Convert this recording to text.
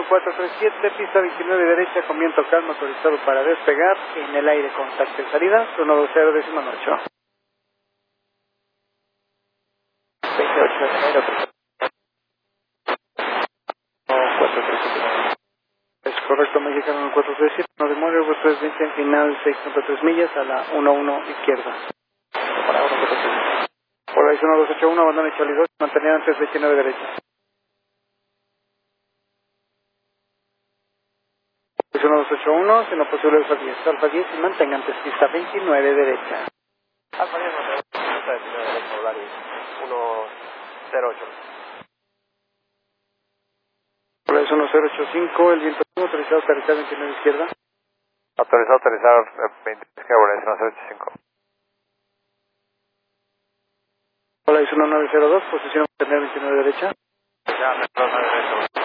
1437, pista 29 derecha, con viento calmo, autorizado para despegar, en el aire contacto de salida, 120, décima 8. 28, es correcto, mexicano 1437, no demore, Airbus 320 en final 6.3 millas a la 11 izquierda. Por ahí 1281, abandone Charlie 2, mantener antes 29 derecha. 1281, si no posible Alfa 10 y mantenga antes pista 29 derecha. Alfa 10, pista 29 derecha, Volaris 108. Por ahí 1085, el viento autorizado a aterrizar 29 izquierda. Autorizado a aterrizar 20 izquierda, Volaris 1085. Por ahí 1902, posición mantener 29 derecha. Ya, metro 9 derecha.